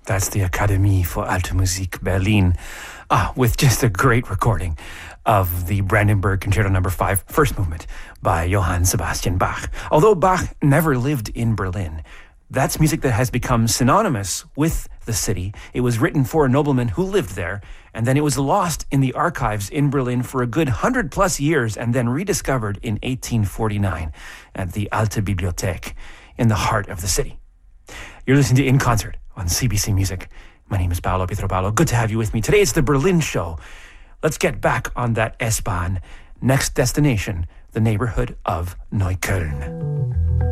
That's the Akademie für Alte Musik Berlin, with just a great recording of the Brandenburg Concerto No. 5, first movement by Johann Sebastian Bach. Although Bach never lived in Berlin, that's music that has become synonymous with the city. It was written for a nobleman who lived there, and then it was lost in the archives in Berlin for a good 100+ years, and then rediscovered in 1849 at the Alte Bibliothek in the heart of the city. You're listening to In Concert on CBC Music. My name is Paolo Pietropalo. Good to have you with me. Today it's the Berlin Show. Let's get back on that S-Bahn. Next destination, the neighborhood of Neukölln.